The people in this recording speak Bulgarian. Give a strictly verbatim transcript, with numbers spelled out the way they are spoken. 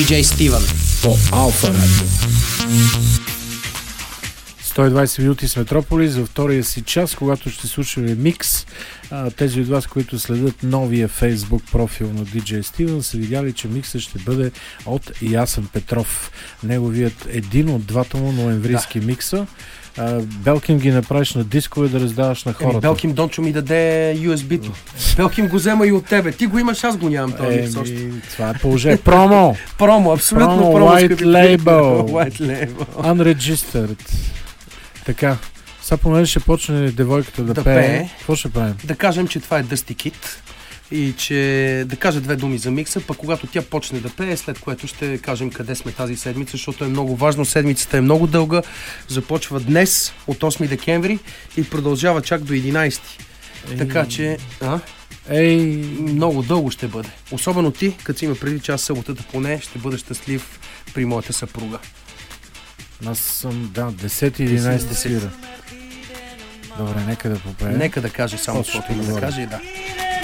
диджей Стивън по Алфа Радио. сто и двайсет минути с Метрополис във втория си час, когато ще слушаме микс. Тези от вас, които следят новия фейсбук профил на диджей Стивън, са видяли, че миксът ще бъде от Ясен Петров. Неговият един от двата му ноемврийски да. микса. Белким ги направиш на дискове да раздаваш на хората. Еми, Белким Дончо ми даде ю ес би-то. Белким го взема и от тебе. Ти го имаш, аз го нямам този микс още. Това е положение. Промо! Промо, абсолютно промо. промо white label. White label. Unregistered. Така. Сега по мен ще почне девойката да, да пее. пее. Какво ще правим? Да кажем, че това е Dusty Kid и че да кажа две думи за микса, пък когато тя почне да пее, след което ще кажем къде сме тази седмица, защото е много важно. Седмицата е много дълга. Започва днес от осми декември и продължава чак до единайсети. Ей. Така че... А? Ей, много дълго ще бъде. Особено ти, като си има преди, че аз съботата поне ще бъда щастлив при моята съпруга. Аз съм, да, десети и единайсети свира. Добре, нека да попее. Нека да каже само каквото има да каже и да.